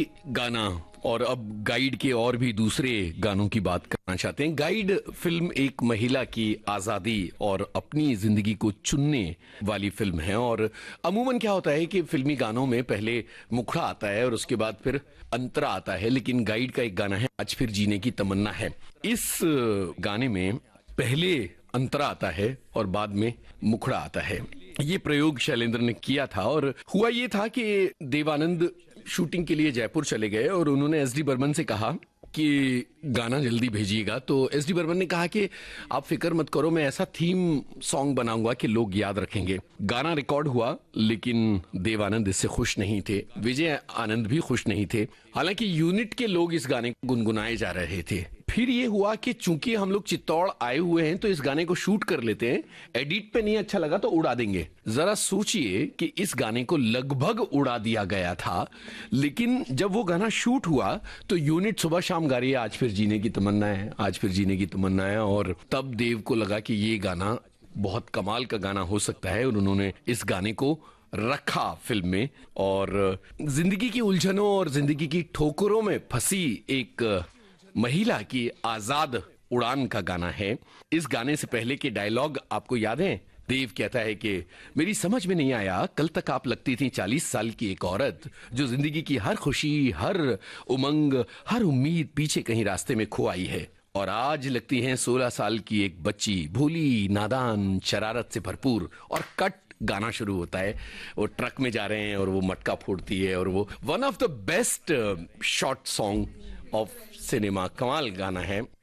गाना और अब गाइड के और भी दूसरे गानों की बात करना चाहते हैं। गाइड फिल्म एक महिला की आजादी और अपनी जिंदगी को चुनने वाली फिल्म है। और अमूमन क्या होता है कि फिल्मी गानों में पहले मुखड़ा आता है और उसके बाद फिर अंतरा आता है, लेकिन गाइड का एक गाना है आज फिर जीने की तमन्ना है। इस गाने में पहले अंतरा आता है और बाद में मुखड़ा आता है। ये प्रयोग शैलेंद्र ने किया था और हुआ ये था कि देवानंद शूटिंग के लिए जयपुर चले गए और उन्होंने एस डी बर्मन से कहा कि गाना जल्दी भेजिएगा। तो एस डी बर्मन ने कहा कि आप फिक्र मत करो, मैं ऐसा थीम सॉन्ग बनाऊंगा कि लोग याद रखेंगे। गाना रिकॉर्ड हुआ, लेकिन देवानंद इससे खुश नहीं थे, विजय आनंद भी खुश नहीं थे। हालांकि यूनिट के लोग इस गाने को गुनगुनाए जा रहे थे। फिर ये हुआ कि चूंकि हम लोग चित्तौड़ आए हुए हैं तो इस गाने को शूट कर लेते हैं, एडिट पे नहीं अच्छा लगा तो उड़ा देंगे। जरा सोचिए कि इस गाने को लगभग उड़ा दिया गया था, लेकिन जब वो गाना शूट हुआ तो यूनिट सुबह शाम गा रही है आज फिर जीने की तमन्ना है, आज फिर जीने की तमन्ना है। और तब देव को लगा कि ये गाना बहुत कमाल का गाना हो सकता है और उन्होंने इस गाने को रखा फिल्म में। और जिंदगी की उलझनों और जिंदगी की ठोकरों में फंसी एक महिला की आजाद उड़ान का गाना है। इस गाने से पहले के डायलॉग आपको याद है? देव कहता है कि मेरी समझ में नहीं आया, कल तक आप लगती थी 40 साल की एक औरत जो जिंदगी की हर खुशी, हर उमंग, हर उम्मीद पीछे कहीं रास्ते में खो आई है, और आज लगती हैं 16 साल की एक बच्ची, भोली, नादान, शरारत से भरपूर। और कट गाना शुरू होता है, वो ट्रक में जा रहे हैं और वो मटका फोड़ती है और वो one of the best short song of cinema, कमाल गाना है।